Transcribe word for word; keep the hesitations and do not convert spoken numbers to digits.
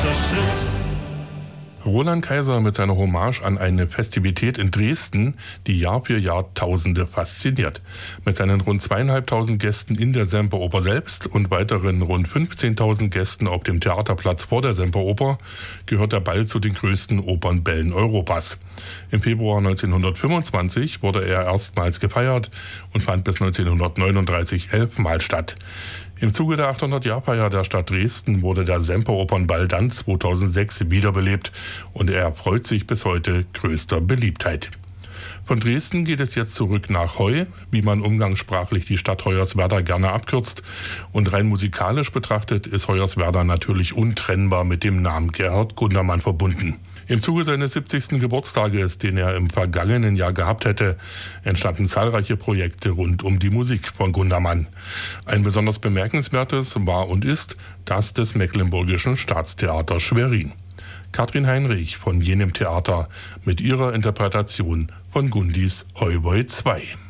Schritt. Roland Kaiser mit seiner Hommage an eine Festivität in Dresden, die Jahr für Jahr Tausende fasziniert. Mit seinen rund zweieinhalbtausend Gästen in der Semperoper selbst und weiteren rund fünfzehntausend Gästen auf dem Theaterplatz vor der Semperoper gehört der Ball zu den größten Opernbällen Europas. Im Februar neunzehnhundertfünfundzwanzig wurde er erstmals gefeiert und fand bis neunzehnhundertneununddreißig elfmal statt. Im Zuge der achthundert-Jahr-Feier der Stadt Dresden wurde der Semperopernball dann zweitausendsechs wiederbelebt und er erfreut sich bis heute größter Beliebtheit. Von Dresden geht es jetzt zurück nach Heu, wie man umgangssprachlich die Stadt Hoyerswerda gerne abkürzt. Und rein musikalisch betrachtet ist Hoyerswerda natürlich untrennbar mit dem Namen Gerhard Gundermann verbunden. Im Zuge seines siebzigsten Geburtstages, den er im vergangenen Jahr gehabt hätte, entstanden zahlreiche Projekte rund um die Musik von Gundermann. Ein besonders bemerkenswertes war und ist das des Mecklenburgischen Staatstheaters Schwerin. Katrin Heinrich von jenem Theater mit ihrer Interpretation von Gundis Heuboy zwei.